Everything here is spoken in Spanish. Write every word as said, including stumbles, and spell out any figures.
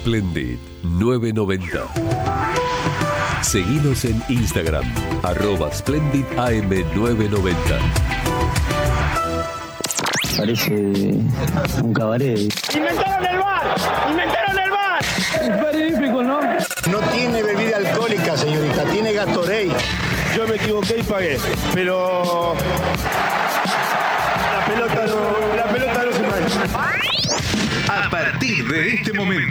Splendid novecientos noventa. Seguinos en Instagram, arroba Splendid A M novecientos noventa. Parece un cabaret. ¡Inventaron el bar! ¡Inventaron el bar! Es magnífico, ¿no? No tiene bebida alcohólica, señorita, tiene Gatorade. Yo me equivoqué y pagué, pero la pelota no, la pelota no se mancha. A partir de este momento